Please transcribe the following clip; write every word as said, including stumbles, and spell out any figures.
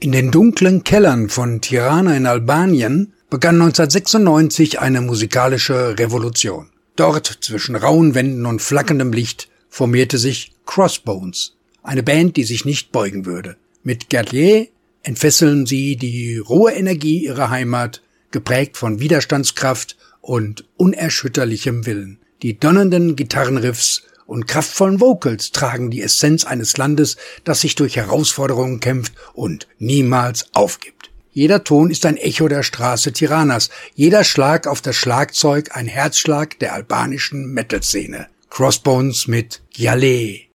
In den dunklen Kellern von Tirana in Albanien begann neunzehnhundertsechsundneunzig eine musikalische Revolution. Dort, zwischen rauen Wänden und flackerndem Licht, formierte sich Crossbones, eine Band, die sich nicht beugen würde. Mit Gerlier entfesseln sie die rohe Energie ihrer Heimat, geprägt von Widerstandskraft und unerschütterlichem Willen. Die donnernden Gitarrenriffs und kraftvollen Vocals tragen die Essenz eines Landes, das sich durch Herausforderungen kämpft und niemals aufgibt. Jeder Ton ist ein Echo der Straße Tiranas, jeder Schlag auf das Schlagzeug ein Herzschlag der albanischen Metal-Szene. Crossbones mit Gyale.